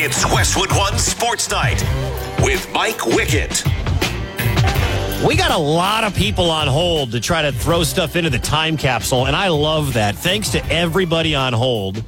It's Westwood One Sports Night with Mike Wickett. We got a lot of people on hold to try to throw stuff into the time capsule, and I love that. Thanks to everybody on hold.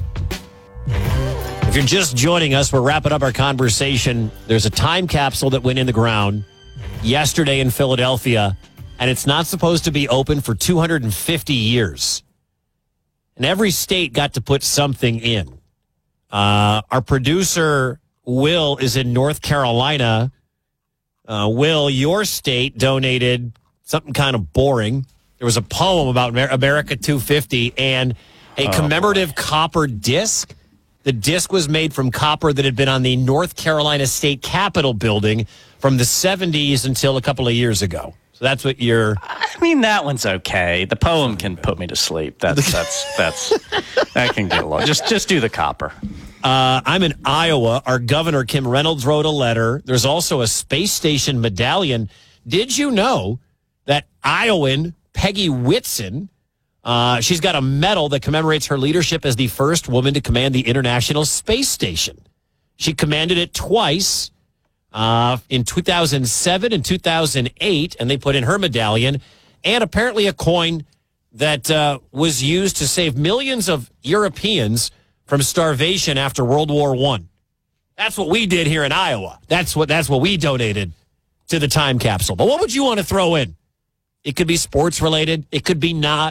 If you're just joining us, we're wrapping up our conversation. There's a time capsule that went in the ground yesterday in Philadelphia, and it's not supposed to be open for 250 years. And every state got to put something in. Our producer, Will, is in North Carolina. Will, your state donated something kind of boring. There was a poem about America 250 and a commemorative copper disc. The disc was made from copper that had been on the North Carolina State Capitol building from the 70s until a couple of years ago. So that's what you're... I mean, that one's okay. The poem can put me to sleep. That can get low. Just do the copper. I'm in Iowa. Our governor, Kim Reynolds, wrote a letter. There's also a space station medallion. Did you know that Iowan Peggy Whitson, she's got a medal that commemorates her leadership as the first woman to command the International Space Station. She commanded it twice in 2007 and 2008, and they put in her medallion and apparently a coin that was used to save millions of Europeans from starvation after World War I. That's what we did here in Iowa. That's what we donated to the time capsule. But what would you want to throw in? It could be sports related. It could be not.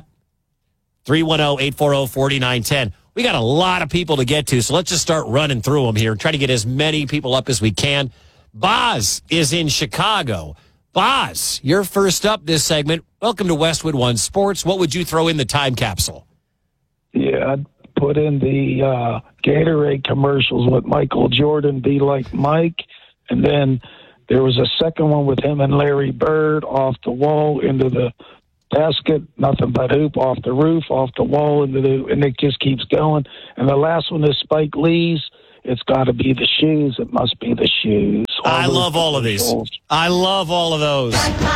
310-840-4910. We got a lot of people to get to, so let's just start running through them here and try to get as many people up as we can. Boz is in Chicago. Boz, you're first up this segment. Welcome to Westwood One Sports. What would you throw in the time capsule? Yeah, I'd put in the Gatorade commercials with Michael Jordan, Be Like Mike. And then there was a second one with him and Larry Bird, off the wall into the basket, nothing but hoop, off the roof, off the wall, and it just keeps going. And the last one is Spike Lee's. It's got to be the shoes. It must be the shoes. I love all of these. I love all of those.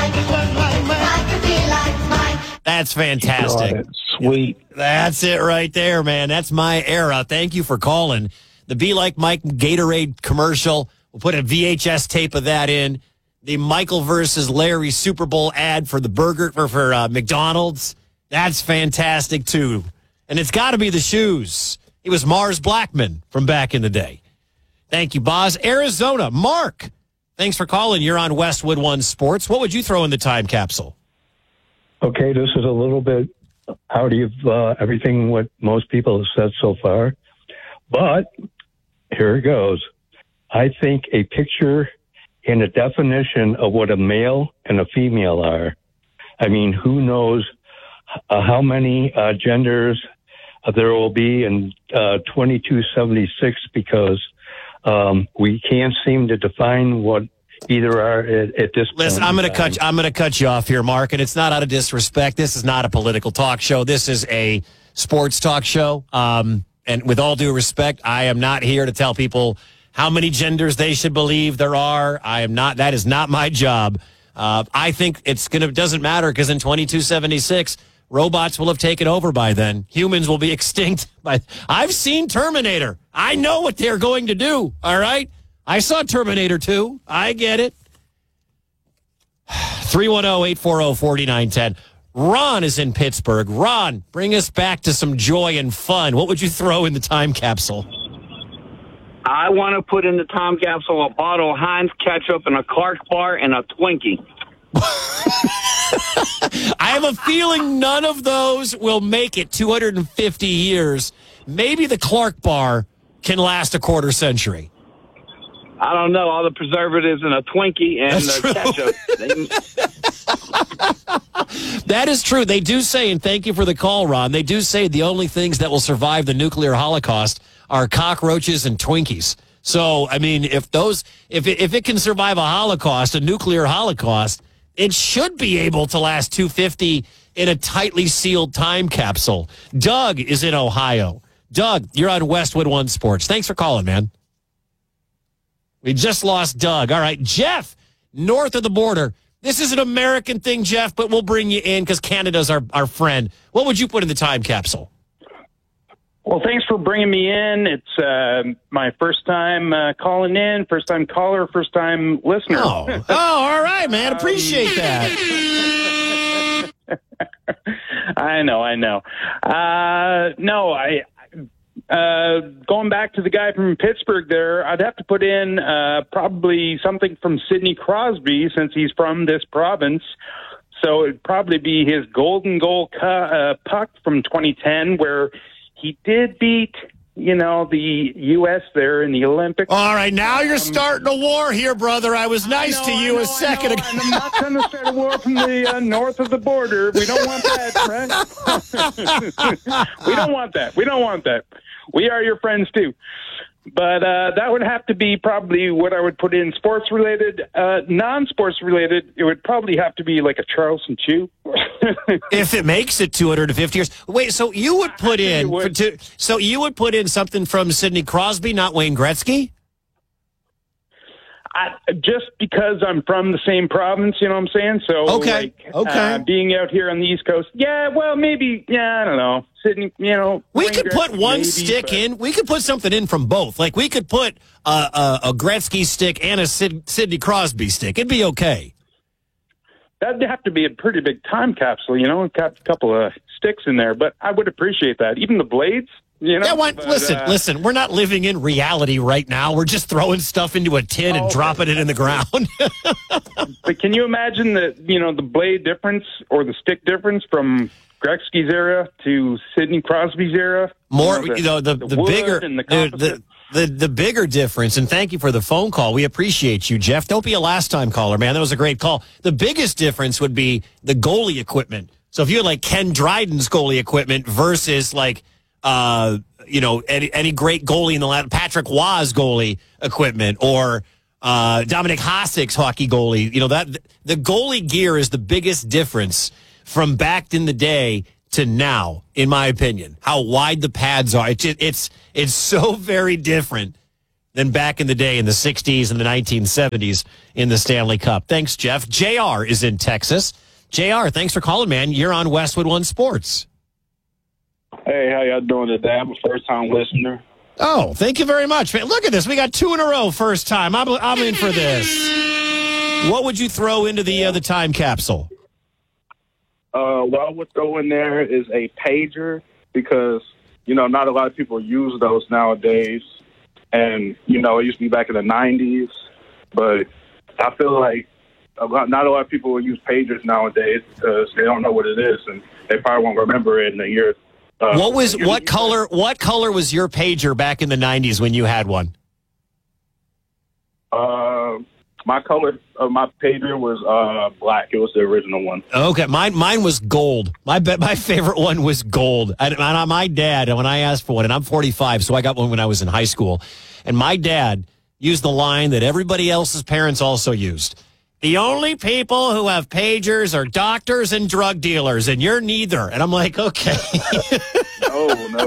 That's fantastic. Sweet. That's it right there, man. That's my era. Thank you for calling. The Be Like Mike Gatorade commercial. We'll put a VHS tape of that in. The Michael versus Larry Super Bowl ad for the burger for McDonald's. That's fantastic, too. And it's got to be the shoes. He was Mars Blackman from back in the day. Thank you, Boz. Arizona, Mark. Thanks for calling. You're on Westwood One Sports. What would you throw in the time capsule? Okay, this is a little bit out of everything what most people have said so far. But here it goes. I think a picture and a definition of what a male and a female are. I mean, who knows how many genders there will be in 2276 because we can't seem to define what either are at this point. Listen, I'm going to cut you off here, Mark, and it's not out of disrespect. This is not a political talk show. This is a sports talk show. And with all due respect, I am not here to tell people how many genders they should believe there are. I am not. That is not my job. I think doesn't matter because in 2276. Robots will have taken over by then. Humans will be extinct. I've seen Terminator. I know what they're going to do, all right? I saw Terminator 2. I get it. 310-840-4910. Ron is in Pittsburgh. Ron, bring us back to some joy and fun. What would you throw in the time capsule? I want to put in the time capsule a bottle of Heinz ketchup and a Clark bar and a Twinkie. I have a feeling none of those will make it 250 years. Maybe the Clark bar can last a quarter century. I don't know. All the preservatives in a Twinkie and the ketchup. That is true. They do say, and thank you for the call, Ron, they do say the only things that will survive the nuclear holocaust are cockroaches and Twinkies. So, I mean, if it can survive a holocaust, a nuclear holocaust, it should be able to last 250 in a tightly sealed time capsule. Doug is in Ohio. Doug, you're on Westwood One Sports. Thanks for calling, man. We just lost Doug. All right, Jeff, north of the border. This is an American thing, Jeff, but we'll bring you in because Canada's our friend. What would you put in the time capsule? Well, thanks for bringing me in. It's my first time calling in, first time caller, first time listener. Oh, all right, man. Appreciate that. I know. Going back to the guy from Pittsburgh there, I'd have to put in probably something from Sidney Crosby since he's from this province. So it'd probably be his golden goal puck from 2010 where he did beat, the U.S. there in the Olympics. All right, now you're starting a war here, brother. I was nice to you a second ago. I'm not going to start a war from the north of the border. We don't want that, right? We don't want that. We are your friends, too. But that would have to be probably what I would put in sports-related. Non-sports-related, it would probably have to be like a Charleston Chew. If it makes it 250 years. Wait, so you would put in something from Sidney Crosby, not Wayne Gretzky? Just because I'm from the same province, you know what I'm saying? So, okay. Being out here on the East Coast, maybe, I don't know. Sydney, we could put one stick in. We could put something in from both. Like, we could put a Gretzky stick and a Sidney Crosby stick. It'd be okay. That'd have to be a pretty big time capsule, got a couple of sticks in there, but I would appreciate that. Even the blades. Listen, we're not living in reality right now. We're just throwing stuff into a tin and dropping it in the ground. But can you imagine the blade difference or the stick difference from Gretzky's era to Sidney Crosby's era? The bigger difference, and thank you for the phone call. We appreciate you, Jeff. Don't be a last-time caller, man. That was a great call. The biggest difference would be the goalie equipment. So if you had like Ken Dryden's goalie equipment versus like any great goalie in the last, Patrick Waugh's goalie equipment, or Dominic Hasek's hockey goalie. That the goalie gear is the biggest difference from back in the day to now, in my opinion. How wide the pads are. It's so very different than back in the day in the 60s and the 1970s in the Stanley Cup. Thanks, Jeff. JR is in Texas. JR, thanks for calling, man. You're on Westwood One Sports. Hey, how y'all doing today? I'm a first-time listener. Oh, thank you very much, man. Look at this. We got 2 in a row first time. I'm in for this. What would you throw into the time capsule? What I would throw in there is a pager because, not a lot of people use those nowadays. And, it used to be back in the 90s. But I feel like not a lot of people will use pagers nowadays because they don't know what it is. And they probably won't remember it in a year. What color was your pager back in the 90s when you had one? My color of my pager was black. It was the original one. Okay, mine was gold. My favorite one was gold. And my dad, when I asked for one, and I'm 45, so I got one when I was in high school, and my dad used the line that everybody else's parents also used. The only people who have pagers are doctors and drug dealers, and you're neither. And I'm like, okay. No.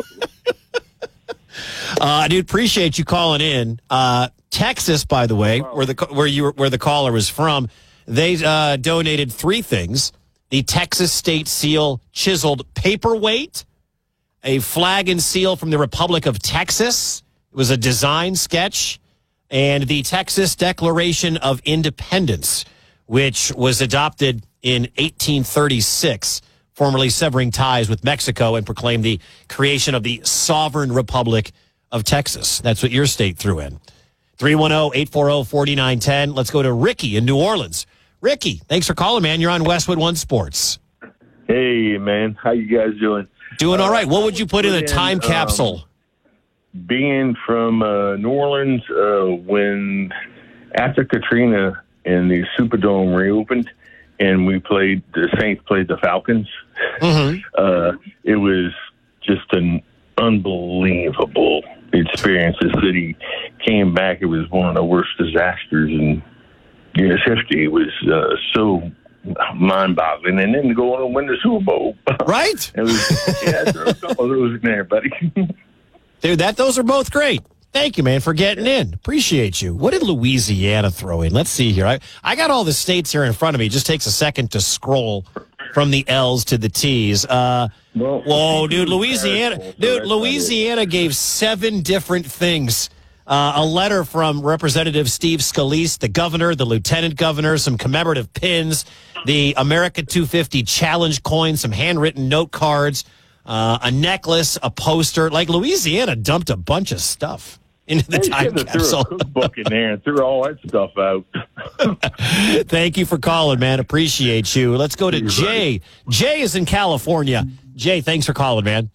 Dude, appreciate you calling in. Texas, by the way, where the caller was from, they donated 3 things: the Texas State Seal chiseled paperweight, a flag and seal from the Republic of Texas. It was a design sketch. And the Texas Declaration of Independence, which was adopted in 1836, formally severing ties with Mexico and proclaimed the creation of the Sovereign Republic of Texas. That's what your state threw in. 310-840-4910. Let's go to Ricky in New Orleans. Ricky, thanks for calling, man. You're on Westwood One Sports. Hey, man. How you guys doing? Doing all right. What would you put in a time capsule? Being from New Orleans, when after Katrina and the Superdome reopened, and the Saints played the Falcons, it was just an unbelievable experience. The city came back. It was one of the worst disasters in U.S. history. It was so mind-boggling, and then to go on and win the Super Bowl, right? It was there were a couple of those in there, buddy. Dude, those are both great. Thank you, man, for getting in. Appreciate you. What did Louisiana throw in? Let's see here. I got all the states here in front of me. It just takes a second to scroll from the L's to the T's. Well, Whoa, dude, Louisiana gave 7 different things. A letter from Representative Steve Scalise, the governor, the lieutenant governor, some commemorative pins, the America 250 challenge coin, some handwritten note cards, a necklace, a poster. Like, Louisiana dumped a bunch of stuff into the time capsule. Threw a cookbook in there and threw all that stuff out. Thank you for calling, man. Appreciate you. Let's go to Jay. Jay is in California. Jay, thanks for calling, man.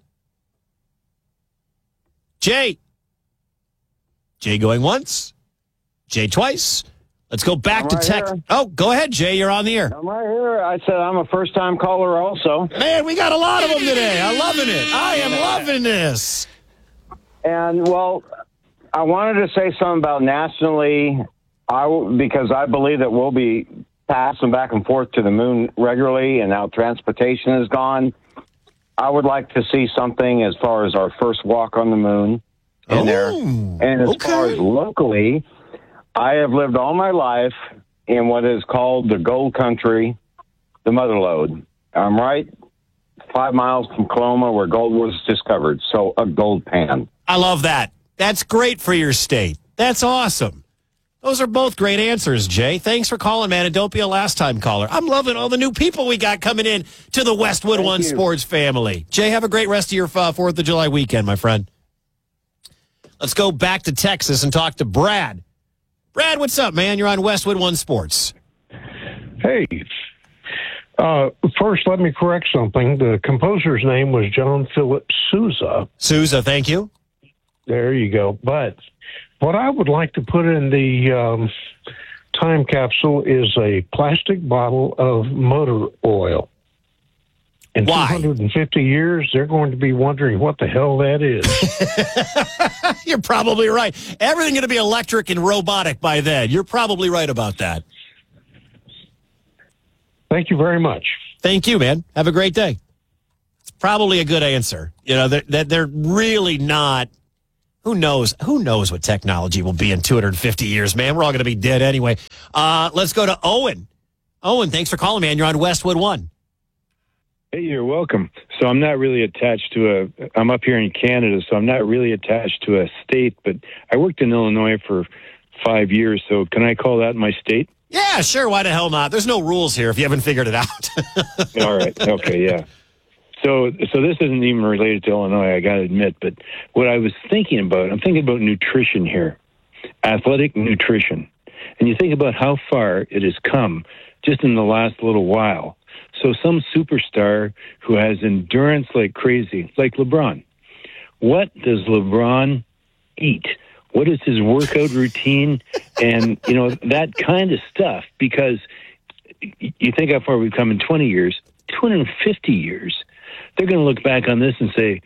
Jay going once. Jay twice. Let's go back to text. Oh, go ahead, Jay. You're on the air. I'm right here. I said I'm a first-time caller also. Man, we got a lot of them today. I'm loving it. I am loving this. And, well, I wanted to say something about nationally, because I believe that we'll be passing back and forth to the moon regularly, and now transportation is gone. I would like to see something as far as our first walk on the moon in there. And as far as locally, I have lived all my life in what is called the gold country, the mother lode. I'm right 5 miles from Coloma where gold was discovered, so a gold pan. I love that. That's great for your state. That's awesome. Those are both great answers, Jay. Thanks for calling, man, and don't be a last-time caller. I'm loving all the new people we got coming in to the Westwood One Sports family. Jay, have a great rest of your 4th of July weekend, my friend. Let's go back to Texas and talk to Brad. Brad, what's up, man? You're on Westwood One Sports. Hey. First, let me correct something. The composer's name was John Philip Sousa. Sousa, thank you. There you go. But what I would like to put in the time capsule is a plastic bottle of motor oil. In 250 years, they're going to be wondering what the hell that is. You're probably right. Everything's going to be electric and robotic by then. You're probably right about that. Thank you very much. Thank you, man. Have a great day. It's probably a good answer. You know, they're really not. Who knows what technology will be in 250 years, man? We're all going to be dead anyway. Let's go to Owen. Owen, thanks for calling, man. You're on Westwood One. Hey, you're welcome. So I'm not really attached to I'm up here in Canada, so I'm not really attached to a state, but I worked in Illinois for 5 years, so can I call that my state? Yeah, sure. Why the hell not? There's no rules here if you haven't figured it out. All right. Okay, yeah. So this isn't even related to Illinois, I got to admit, but what I was thinking about, I'm thinking about nutrition here, athletic nutrition. And you think about how far it has come just in the last little while. So some superstar who has endurance like crazy, like LeBron. What does LeBron eat? What is his workout routine? And, you know, that kind of stuff, because you think how far we've come in 20 years, 250 years. They're going to look back on this and say,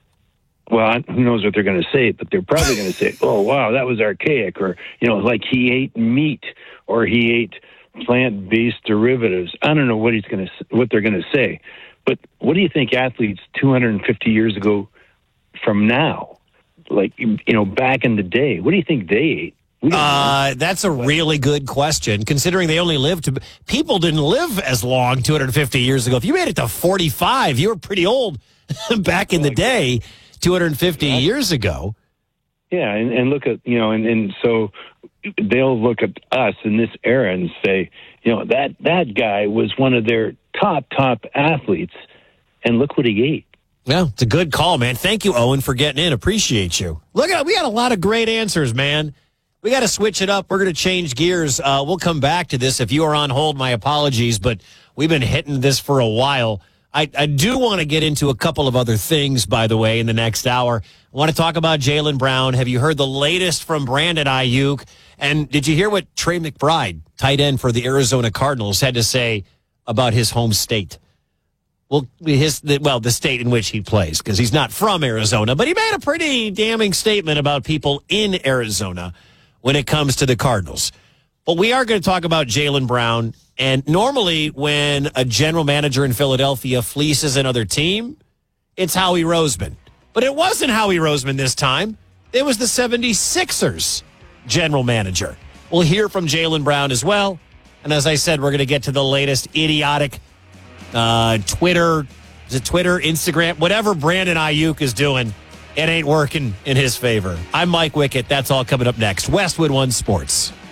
well, who knows what they're going to say, but they're probably going to say, oh, wow, that was archaic. Or, you know, like he ate meat or he ate plant-based derivatives. I don't know what they're going to say. But what do you think athletes 250 years ago from now, like, you know, back in the day, what do you think they ate? That's a really good question, considering they only lived people didn't live as long 250 years ago. If you made it to 45, you were pretty old back in the day, 250 years ago. Yeah, and look at, you know, and so they'll look at us in this era and say, you know, that guy was one of their top athletes, and look what he ate. Well, it's a good call, man. Thank you, Owen, for getting in. Appreciate you. Look at we got a lot of great answers, man. We got to switch it up. We're going to change gears. We'll come back to this. If you are on hold, my apologies, but we've been hitting this for a while. I do want to get into a couple of other things, by the way, in the next hour. I want to talk about Jaylen Brown. Have you heard the latest from Brandon Ayuk? And did you hear what Trey McBride, tight end for the Arizona Cardinals, had to say about his home state? Well, the state in which he plays, because he's not from Arizona, but he made a pretty damning statement about people in Arizona when it comes to the Cardinals. But we are going to talk about Jaylen Brown. And normally when a general manager in Philadelphia fleeces another team, it's Howie Roseman. But it wasn't Howie Roseman this time. It was the 76ers general manager. We'll hear from Jaylen Brown as well. And as I said, we're going to get to the latest idiotic Twitter Is it Twitter, Instagram, whatever Brandon Ayuk is doing, it ain't working in his favor. I'm Mike Wickett. That's all coming up next. Westwood One Sports.